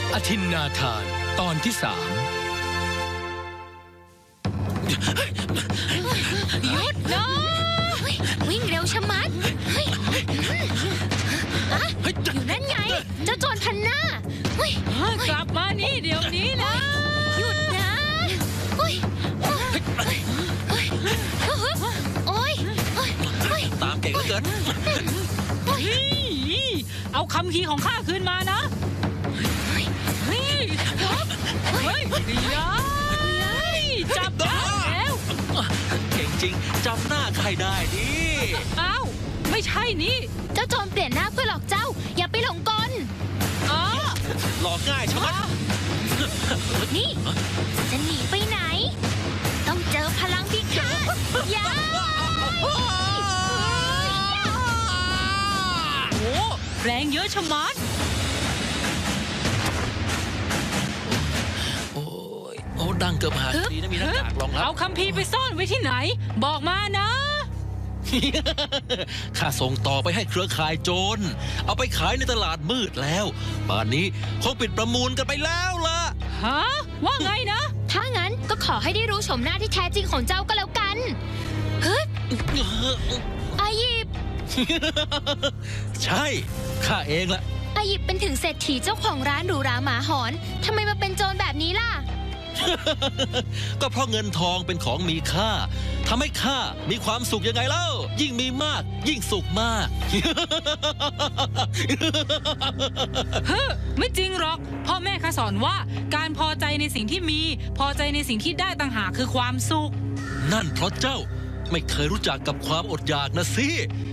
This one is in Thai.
อทินนาทานตอนที่ 3 หยุดนะวิ่งเร็วชะมัดอยู่นั่นไงเจ้าโจรพันหน้ากลับมานี่เดี๋ยวนี้นะหยุดนะโอ๊ยตามเก่งเหลือเกินเอาคำพีของข้าคืนมานะจับได้แล้วเก่งจริงจำหน้าใครได้ดิอ้าวไม่ใช่นี่เจ้าโจรเปลี่ยนหน้าเพื่อหลอกเจ้าอย่าไปหลงกลหลอกง่ายใช่ไหมนี่จะหนีไปไหนต้องเจอพลังพิฆาตยาโอ้แรงเยอะชะมัดโอ้ดังเกือบหักดีนะมีหน้ากากรองรับเอาคัมภีร์ไปซ่อนไว้ที่ไหนบอกมานะข้าส่งต่อไปให้เครือข่ายโจรเอาไปขายในตลาดมืดแล้วป่านนี้คงปิดประมูลกันไปแล้วล่ะฮะว่าไงนะถ้างั้นก็ขอให้ได้รู้ชมหน้าที่แท้จริงของเจ้าก็แล้วกันอายิบใช่ข้าเองล่ะอายิบเป็นถึงเศรษฐีเจ้าของร้านหรูหราหมาหอนทำไมมาเป็นโจรแบบนี้ล่ะก็เพราะเงินทองเป็นของมีค่าทำให้ข้ามีความสุขยังไงเล่ายิ่งมีมากยิ่งสุขมากไม่จริงหรอกพ่อแม่ข้าสอนว่าการพอใจในสิ่งที่มีพอใจในสิ่งที่ได้ต่างหากคือความสุขนั่นเพราะเจ้าไม่เคยรู้จักกับความอดอยากนะสิ